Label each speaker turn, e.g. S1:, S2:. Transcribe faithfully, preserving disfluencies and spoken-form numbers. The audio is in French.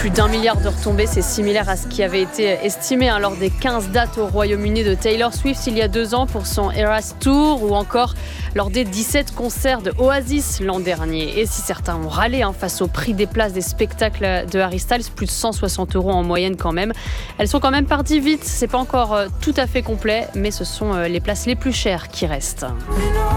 S1: Plus d'un milliard de retombées, c'est similaire à ce qui avait été estimé hein, lors des quinze dates au Royaume-Uni de Taylor Swift il y a deux ans pour son Eras Tour ou encore lors des dix-sept concerts de Oasis l'an dernier. Et si certains ont râlé hein, face au prix des places des spectacles de Harry Styles, plus de cent soixante euros en moyenne quand même, elles sont quand même parties vite. C'est pas encore tout à fait complet, mais ce sont les places les plus chères qui restent.